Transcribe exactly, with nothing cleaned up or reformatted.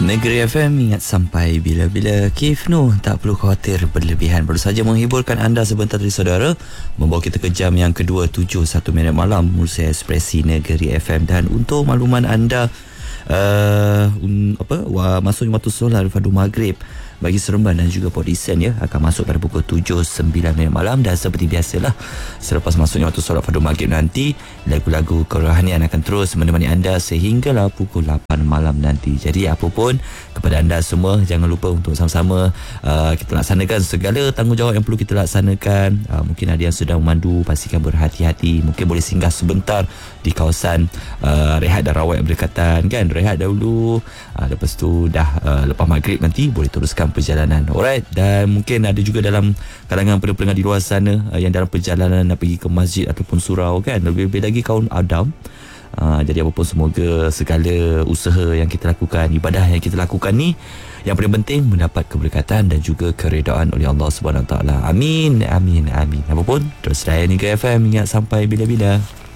Negeri F M, ingat sampai bila-bila. Kif Noh, tak perlu khawatir berlebihan. Baru saja menghiburkan anda sebentar dari saudara, membawa kita ke jam yang kedua, tujuh satu minit malam, Musa Ekspresi Negeri F M. Dan untuk makluman anda, uh, un, apa wah, masuknya waktu solat Fardhu Maghrib bagi Seremban dan juga Port Dickson ya, akan masuk pada pukul tujuh sembilan minit malam. Dan seperti biasalah, selepas masuknya waktu solat Fardhu Maghrib nanti, lagu-lagu kerohanian akan terus menemani anda sehinggalah pukul lapan malam nanti. Jadi apapun, kepada anda semua, jangan lupa untuk sama-sama uh, kita laksanakan segala tanggungjawab yang perlu kita laksanakan. uh, Mungkin ada yang sedang memandu, pastikan berhati-hati. Mungkin boleh singgah sebentar di kawasan uh, rehat dan rawat yang berdekatan kan. Rehat dahulu, uh, lepas tu dah uh, lepas maghrib nanti boleh teruskan perjalanan. Alright. Dan mungkin ada juga dalam kalangan pendengar di luar sana uh, yang dalam perjalanan nak pergi ke masjid ataupun surau kan, lebih-lebih lagi kaum Adam. Uh, jadi apapun, semoga segala usaha yang kita lakukan, ibadah yang kita lakukan ni, yang paling penting mendapat keberkatan dan juga keredaan oleh Allah Subhanahu Wa Taala. Amin, amin, amin. Apapun, terus layan Negeri F M, ingat sampai bila-bila.